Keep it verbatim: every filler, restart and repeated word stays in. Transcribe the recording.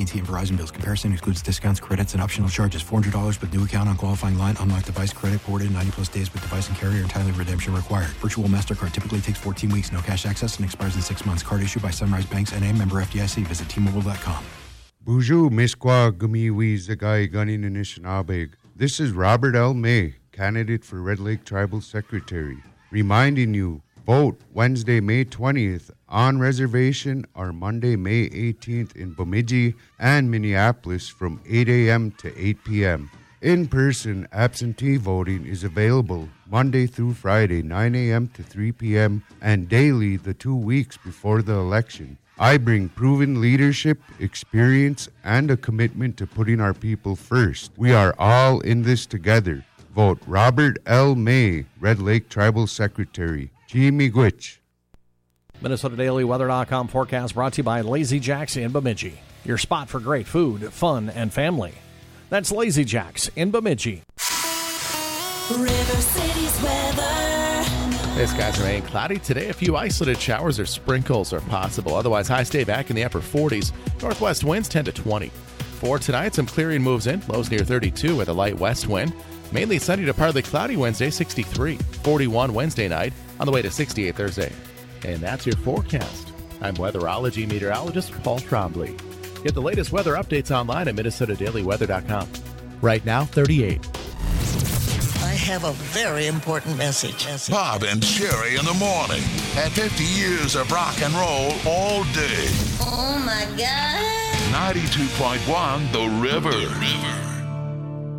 and T and Verizon bills. Comparison excludes discounts, credits, and optional charges. four hundred dollars with new account on qualifying line. Unlocked device credit ported. ninety plus days with device and carrier. Entirely redemption required. Virtual MasterCard typically takes fourteen weeks. No cash access and expires in six months. Card issued by Sunrise Banks N A. Member F D I C. Visit T Mobile dot com. Bonjour, Miskwa Gumiwi Zagai Gunin Anishinabeg. This is Robert L. May, candidate for Red Lake Tribal Secretary, reminding you, vote Wednesday, May twentieth on reservation or Monday, May eighteenth in Bemidji and Minneapolis from eight a.m. to eight p.m. In-person absentee voting is available Monday through Friday, nine a.m. to three p.m. and daily the two weeks before the election. I bring proven leadership, experience, and a commitment to putting our people first. We are all in this together. Vote Robert L. May, Red Lake Tribal Secretary. Chimigwich. Minnesota Daily Weather dot com forecast brought to you by Lazy Jacks in Bemidji. Your spot for great food, fun, and family. That's Lazy Jacks in Bemidji. River City's weather. Hey, skies remain cloudy today. A few isolated showers or sprinkles are possible. Otherwise, highs stay back in the upper forties. Northwest winds ten to twenty. For tonight, some clearing moves in. Lows near thirty-two with a light west wind. Mainly sunny to partly cloudy Wednesday, sixty-three. forty-one Wednesday night, on the way to sixty-eight Thursday. And that's your forecast. I'm weatherology meteorologist Paul Trombley. Get the latest weather updates online at Minnesota Daily Weather dot com. Right now, thirty-eight. I have a very important message. Bob and Sherry in the morning. At fifty years of rock and roll all day. Oh, my God. ninety-two point one The River. The River.